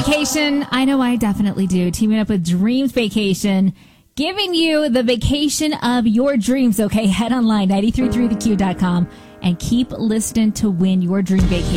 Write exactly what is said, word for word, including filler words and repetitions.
vacation? I know I definitely do. Teaming up with Dreams Vacation, giving you the vacation of your dreams. Okay, head online, nine three three the q dot com, and keep listening to win your dream vacation.